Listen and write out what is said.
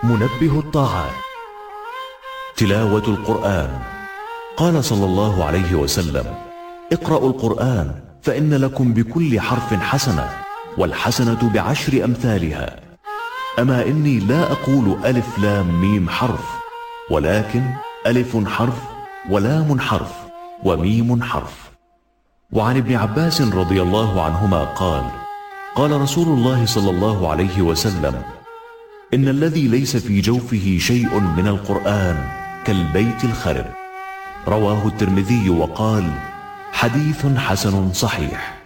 منبه الطاعات. تلاوة القرآن. قال صلى الله عليه وسلم: اقرأوا القرآن فإن لكم بكل حرف حسنة، والحسنة ب10 أمثالها. أما إني لا أقول ألف لام ميم حرف، ولكن ألف حرف ولام حرف وميم حرف. وعن ابن عباس رضي الله عنهما قال: قال رسول الله صلى الله عليه وسلم: إن الذي ليس في جوفه شيء من القرآن كالبيت الخرب. رواه الترمذي وقال: حديث حسن صحيح.